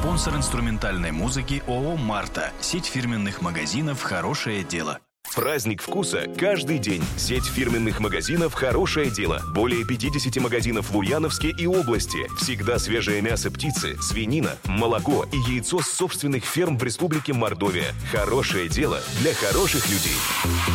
Спонсор инструментальной музыки ООО «Марта». Сеть фирменных магазинов «Хорошее дело». Праздник вкуса каждый день. Сеть фирменных магазинов «Хорошее дело». Более 50 магазинов в Ульяновске и области. Всегда свежее мясо птицы, свинина, молоко и яйцо с собственных ферм в Республике Мордовия. «Хорошее дело» для хороших людей.